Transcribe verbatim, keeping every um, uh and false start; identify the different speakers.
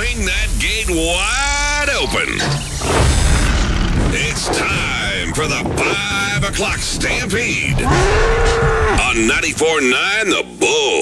Speaker 1: swing that gate wide open. It's time for the five o'clock Stampede on ninety-four point nine The Bull.